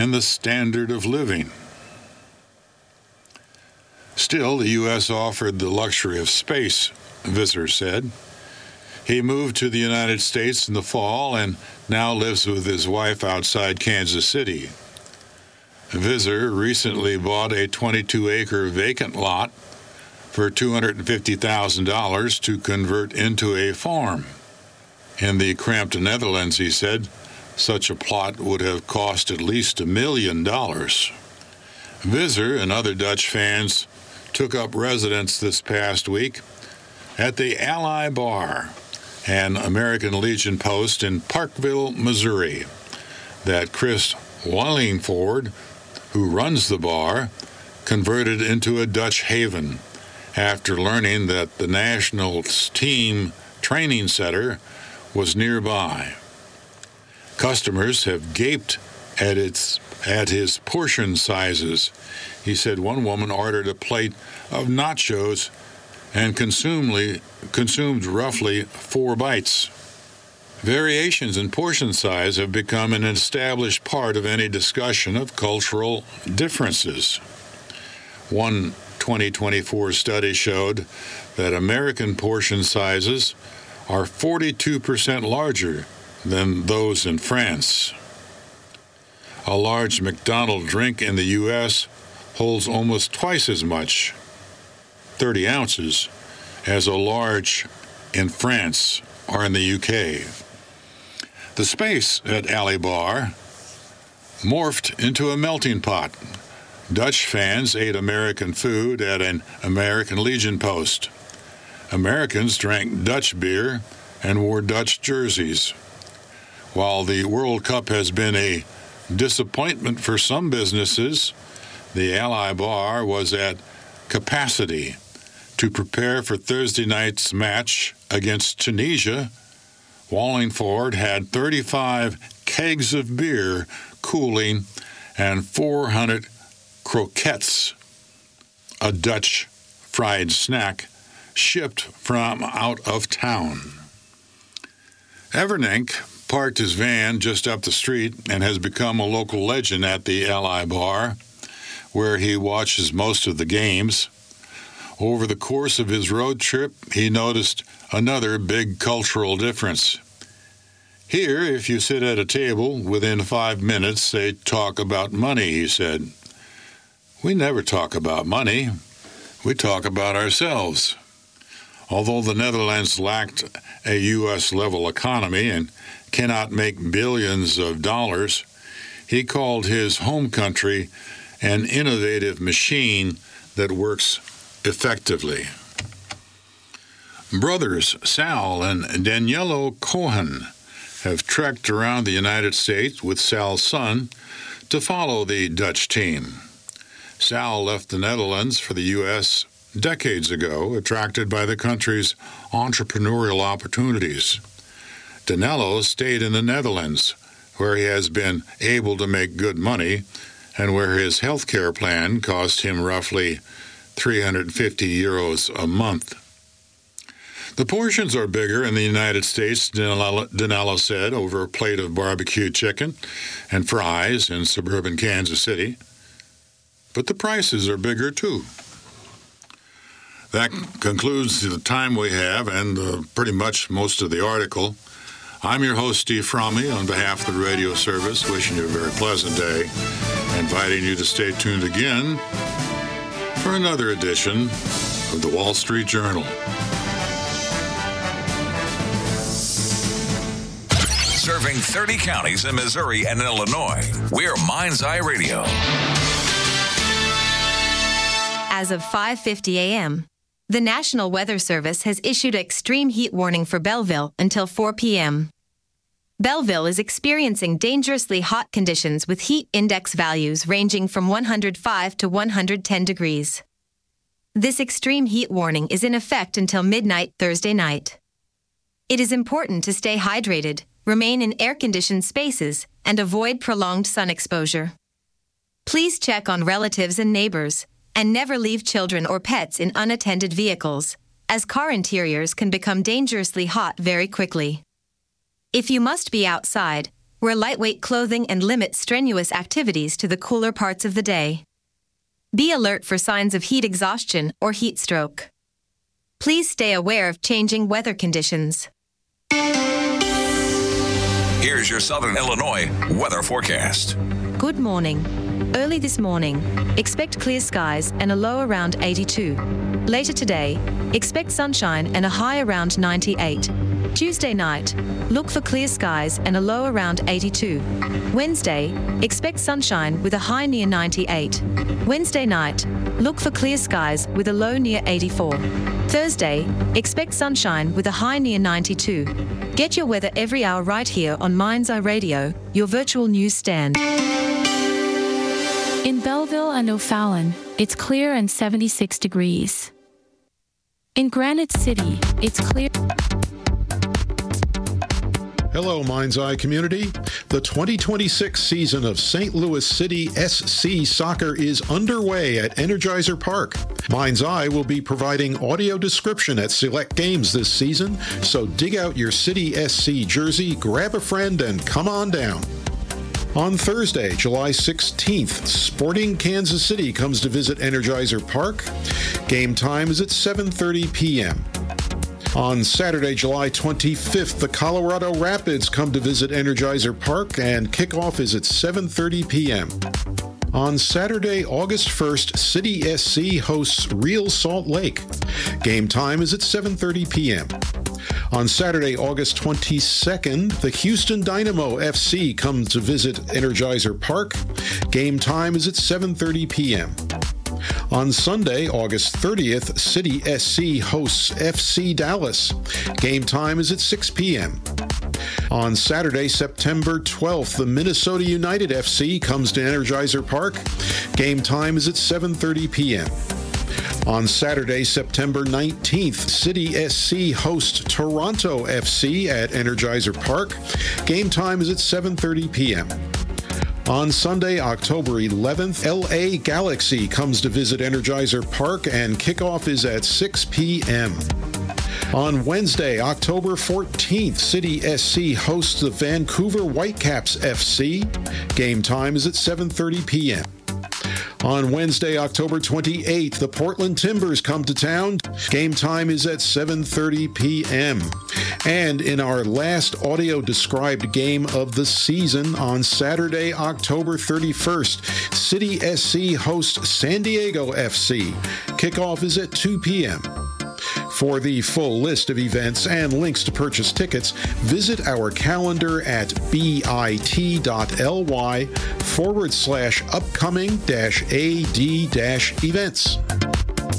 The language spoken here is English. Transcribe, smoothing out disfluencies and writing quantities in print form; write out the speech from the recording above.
and the standard of living. Still, the U.S. offered the luxury of space, Visser said. He moved to the United States in the fall and now lives with his wife outside Kansas City. Visser recently bought a 22-acre vacant lot for $250,000 to convert into a farm. In the cramped Netherlands, he said, such a plot would have cost at least $1 million. Visser and other Dutch fans took up residence this past week at the Ally Bar, an American Legion post in Parkville, Missouri, that Chris Wallingford, who runs the bar, converted into a Dutch haven after learning that the national team training center was nearby. Customers have gaped at his portion sizes. He said one woman ordered a plate of nachos and consumed roughly 4 bites. Variations in portion size have become an established part of any discussion of cultural differences. One 2024 study showed that American portion sizes are 42% larger than those in France. A large McDonald's drink in the U.S. holds almost twice as much, 30 ounces, as a large in France or in the U.K. The space at Ally Bar morphed into a melting pot. Dutch fans ate American food at an American Legion post. Americans drank Dutch beer and wore Dutch jerseys. While the World Cup has been a disappointment for some businesses, the Ally Bar was at capacity to prepare for Thursday night's match against Tunisia. Wallingford had 35 kegs of beer cooling and 400 croquettes, a Dutch fried snack, shipped from out of town. Evernink parked his van just up the street and has become a local legend at the Ally Bar, where he watches most of the games. Over the course of his road trip, he noticed another big cultural difference. Here, if you sit at a table, within 5 minutes they talk about money, he said. We never talk about money. We talk about ourselves. Although the Netherlands lacked a U.S.-level economy and cannot make billions of dollars, he called his home country an innovative machine that works effectively. Brothers Sal and Daniello Cohen have trekked around the United States with Sal's son to follow the Dutch team. Sal left the Netherlands for the U.S. decades ago, attracted by the country's entrepreneurial opportunities. Danilo stayed in the Netherlands, where he has been able to make good money and where his health care plan cost him roughly €350 a month. The portions are bigger in the United States, Danilo said, over a plate of barbecued chicken and fries in suburban Kansas City. But the prices are bigger, too. That concludes the time we have and pretty much most of the article. I'm your host, Steve Fromme, on behalf of the radio service, wishing you a very pleasant day, inviting you to stay tuned again for another edition of the Wall Street Journal. Serving 30 counties in Missouri and Illinois, we're Mind's Eye Radio. As of 5:50 a.m., the National Weather Service has issued an extreme heat warning for Belleville until 4 p.m. Belleville is experiencing dangerously hot conditions with heat index values ranging from 105 to 110 degrees. This extreme heat warning is in effect until midnight Thursday night. It is important to stay hydrated, remain in air-conditioned spaces, and avoid prolonged sun exposure. Please check on relatives and neighbors, and never leave children or pets in unattended vehicles, as car interiors can become dangerously hot very quickly. If you must be outside, Wear lightweight clothing and limit strenuous activities to the cooler parts of the day. Be alert for signs of heat exhaustion or heat stroke. Please stay aware of changing weather conditions. Here's your Southern Illinois weather forecast. Good morning. Early this morning, expect clear skies and a low around 82. Later today, expect sunshine and a high around 98. Tuesday night, look for clear skies and a low around 82. Wednesday, expect sunshine with a high near 98. Wednesday night, look for clear skies with a low near 84. Thursday, expect sunshine with a high near 92. Get your weather every hour right here on Mind's Eye Radio, your virtual news stand. In Belleville and O'Fallon, it's clear and 76 degrees. In Granite City, it's clear. Hello, Mind's Eye community. The 2026 season of St. Louis City SC Soccer is underway at Energizer Park. Mind's Eye will be providing audio description at select games this season, so dig out your City SC jersey, grab a friend, and come on down. On Thursday, July 16th, Sporting Kansas City comes to visit Energizer Park. Game time is at 7:30 p.m. On Saturday, July 25th, the Colorado Rapids come to visit Energizer Park, and kickoff is at 7:30 p.m. On Saturday, August 1st, City SC hosts Real Salt Lake. Game time is at 7:30 p.m. On Saturday, August 22nd, the Houston Dynamo FC come to visit Energizer Park. Game time is at 7:30 p.m. On Sunday, August 30th, City SC hosts FC Dallas. Game time is at 6 p.m. On Saturday, September 12th, the Minnesota United FC comes to Energizer Park. Game time is at 7:30 p.m. On Saturday, September 19th, City SC hosts Toronto FC at Energizer Park. Game time is at 7:30 p.m. On Sunday, October 11th, LA Galaxy comes to visit Energizer Park, and kickoff is at 6 p.m. On Wednesday, October 14th, City SC hosts the Vancouver Whitecaps FC. Game time is at 7:30 p.m. On Wednesday, October 28th, the Portland Timbers come to town. Game time is at 7:30 p.m. And in our last audio-described game of the season, on Saturday, October 31st, City SC hosts San Diego FC. Kickoff is at 2 p.m. For the full list of events and links to purchase tickets, visit our calendar at bit.ly/upcoming-ad-events.